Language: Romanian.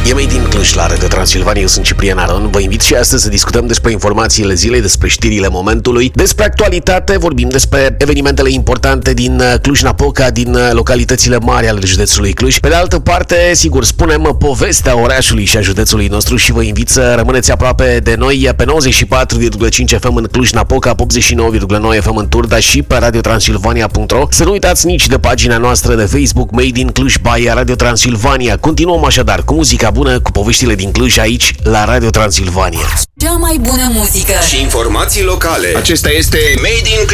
E Made in Cluj la Radio Transilvania, eu sunt Ciprian Aron. Vă invit și astăzi să discutăm despre informațiile zilei, despre știrile momentului, despre actualitate, vorbim despre evenimentele importante din Cluj-Napoca, din localitățile mari ale județului Cluj. Pe de altă parte, sigur, spunem povestea orașului și a județului nostru și vă invit să rămâneți aproape de noi pe 94,5 FM în Cluj-Napoca, 89,9 FM în Turda și pe radiotransilvania.ro. Să nu uitați nici de pagina noastră de Facebook Made in Cluj by Radio Transilvania. Continuăm așadar cu muzica bună, cu poveștile din Cluj aici la Radio Transilvania. Cea mai bună muzică și informații locale. Acesta este Made in Cluj.